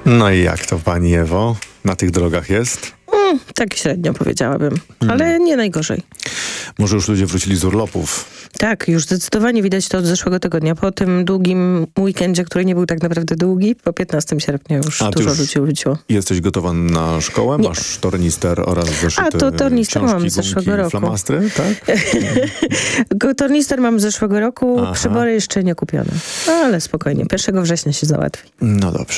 No i jak to, pani Ewo, na tych drogach jest? Tak średnio powiedziałabym, ale nie najgorzej. Może już ludzie wrócili z urlopów. Tak, już zdecydowanie widać to od zeszłego tygodnia. Po tym długim weekendzie, który nie był tak naprawdę długi, po 15 sierpnia już dużo ludzi wróciło. Jesteś gotowa na szkołę? Nie. Masz tornister oraz zeszyty, To tornister książki, mam z zeszłego roku. Flamastry, tak? Tornister mam z zeszłego roku, Aha. przybory jeszcze nie kupione. Ale spokojnie, 1 września się załatwi. No dobrze.